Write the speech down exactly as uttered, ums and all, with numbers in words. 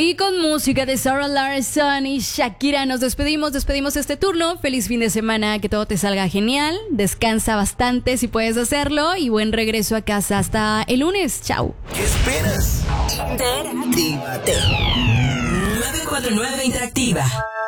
Y con música de Sarah Larson y Shakira nos despedimos, despedimos este turno. Feliz fin de semana, que todo te salga genial. Descansa bastante si puedes hacerlo y buen regreso a casa hasta el lunes. Chao. ¿Qué esperas? Interactívate. nueve cuatro nueve Interactiva.